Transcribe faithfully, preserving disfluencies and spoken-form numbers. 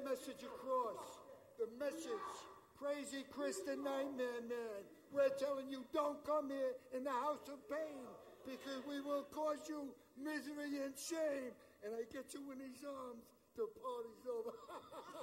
message across. The message. Crazy Chris the Nightmare Man. We're telling you, don't come here in the house of pain, because we will cause you misery and shame. And I get you in these arms, the party's over.